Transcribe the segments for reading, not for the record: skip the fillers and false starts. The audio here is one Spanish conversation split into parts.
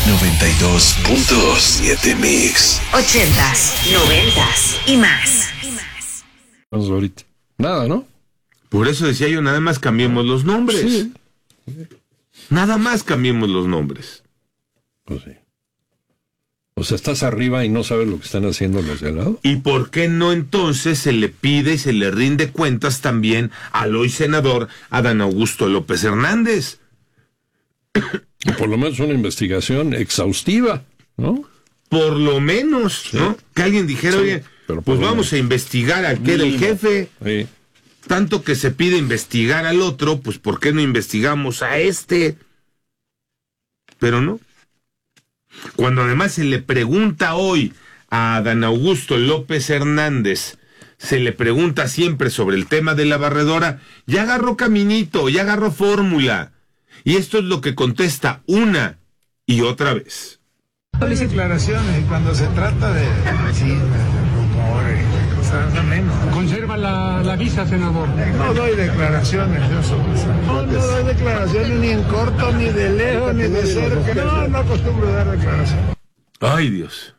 92.7 Mix. 80s, 90s y más. Vamos ahorita. Nada, ¿no? Por eso decía yo, nada más cambiemos los nombres. Sí. Nada más cambiemos los nombres. Pues sí. O sea, estás arriba y no sabes lo que están haciendo los de al lado. ¿Y por qué no entonces se le pide y se le rinde cuentas también al hoy senador Adán Augusto López Hernández? O por lo menos una investigación exhaustiva, ¿no? Por lo menos, ¿no? Sí. Que alguien dijera, Sí, oye, pero pues por lo vamos menos. a investigar al que era el jefe. Sí. Tanto que se pide investigar al otro, pues ¿por qué no investigamos a este? Pero no. Cuando además se le pregunta hoy a Adán Augusto López Hernández, se le pregunta siempre sobre el tema de la barredora, ya agarró caminito, ya agarró fórmula. Y esto es lo que contesta una y otra vez. Mis declaraciones, cuando se trata de rumores, cosas menos. Conserva la visa, senador. No doy declaraciones, yo no doy declaraciones ni en corto, ni de lejos, ni de cerca. No acostumbro a dar declaraciones. Ay, Dios.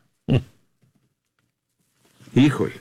Híjole.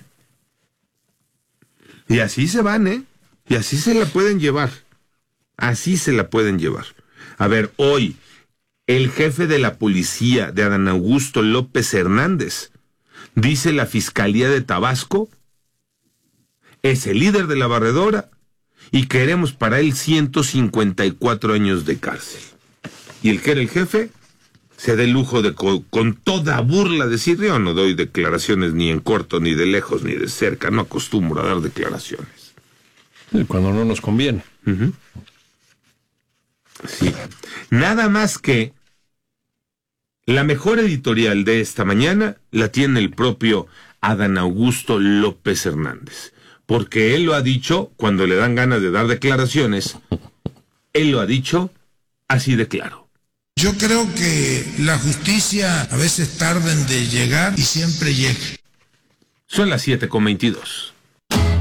Y así se van, ¿eh? Y así se la pueden llevar. Así se la pueden llevar. A ver, hoy, el jefe de la policía de Adán Augusto López Hernández, dice la Fiscalía de Tabasco, es el líder de la barredora y queremos para él 154 años de cárcel. Y el que era el jefe se da el lujo de con toda burla decir, yo no doy declaraciones ni en corto, ni de lejos, ni de cerca, no acostumbro a dar declaraciones. Cuando no nos conviene. Uh-huh. Sí. Nada más que la mejor editorial de esta mañana la tiene el propio Adán Augusto López Hernández. Porque él lo ha dicho cuando le dan ganas de dar declaraciones. Él lo ha dicho así de claro. Yo creo que la justicia a veces tarda en de llegar y siempre llega. Son las 7:22.